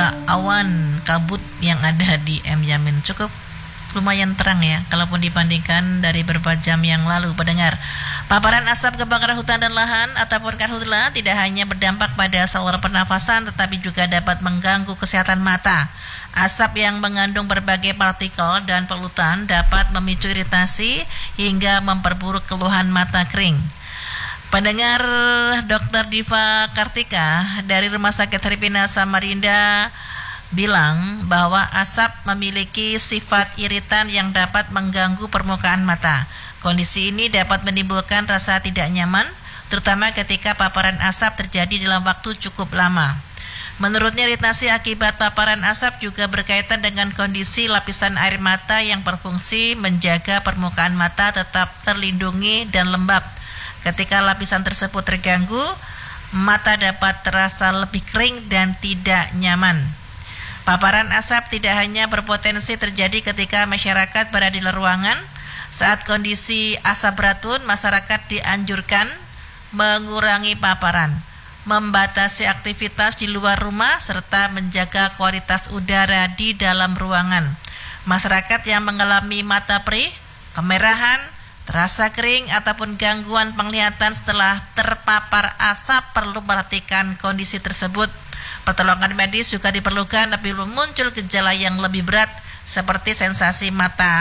awan kabut yang ada di M Yamin. Cukup lumayan terang ya, kalaupun dibandingkan dari beberapa jam yang lalu. Pendengar, paparan asap kebakaran hutan dan lahan ataupun karhutla tidak hanya berdampak pada saluran pernafasan, tetapi juga dapat mengganggu kesehatan mata. Asap yang mengandung berbagai partikel dan polutan dapat memicu iritasi hingga memperburuk keluhan mata kering. Pendengar, Dr. Diva Kartika dari Rumah Sakit Heripina Samarinda bilang bahwa asap memiliki sifat iritan yang dapat mengganggu permukaan mata. Kondisi ini dapat menimbulkan rasa tidak nyaman, terutama ketika paparan asap terjadi dalam waktu cukup lama. Menurutnya, iritasi akibat paparan asap juga berkaitan dengan kondisi lapisan air mata yang berfungsi menjaga permukaan mata tetap terlindungi dan lembab. Ketika lapisan tersebut terganggu, mata dapat terasa lebih kering dan tidak nyaman. Paparan asap tidak hanya berpotensi terjadi ketika masyarakat berada di luar ruangan. Saat kondisi asap beracun, masyarakat dianjurkan mengurangi paparan, membatasi aktivitas di luar rumah, serta menjaga kualitas udara di dalam ruangan. Masyarakat yang mengalami mata perih, kemerahan, terasa kering, ataupun gangguan penglihatan setelah terpapar asap perlu perhatikan kondisi tersebut. Pertolongan medis juga diperlukan apabila muncul gejala yang lebih berat seperti sensasi mata